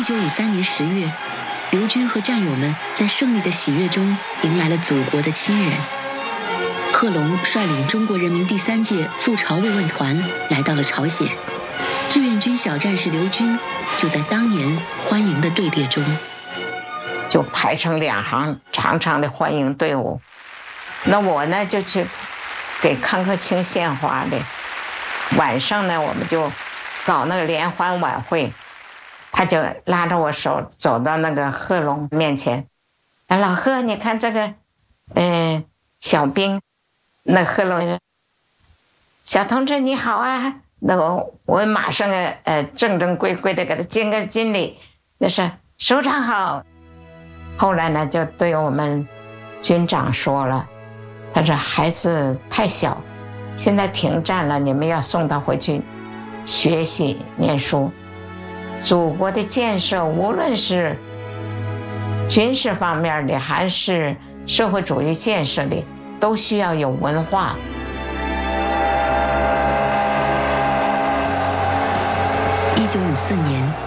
1953年10月，刘军和战友们在胜利的喜悦中迎来了祖国的亲人。贺龙率领中国人民第3届赴朝慰问团来到了朝鲜，志愿军小战士刘军就在当年欢迎的队列中， 就排成2行长长的欢迎队伍。那我呢就去给康克清献花的。晚上呢我们就搞那个联欢晚会，他就拉着我手走到那个贺龙面前，老贺，你看这个小兵。那贺龙，小同志你好啊！那我马上正正规规的给他敬个敬礼，那是首长好。后来呢，就对我们军长说了，他说孩子太小，现在停战了，你们要送他回去学习念书。祖国的建设，无论是军事方面的还是社会主义建设的，都需要有文化。 1954年